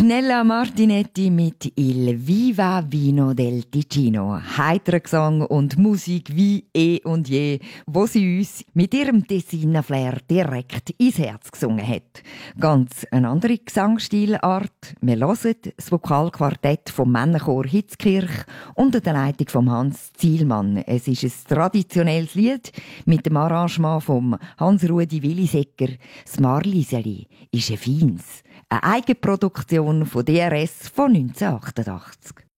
Nella Martinetti mit Il Viva Vino del Ticino. Heiterer Gesang und Musik wie und je, wo sie uns mit ihrem Tessiner Flair direkt ins Herz gesungen hat. Ganz eine andere Gesangsstilart. Wir hören das Vokalquartett vom Männerchor Hitzkirch unter der Leitung von Hans Zielmann. Es ist ein traditionelles Lied mit dem Arrangement von Hans-Rudi Willisecker. Das Marliseli ist ein feins. Eine Eigenproduktion von DRS von 1988.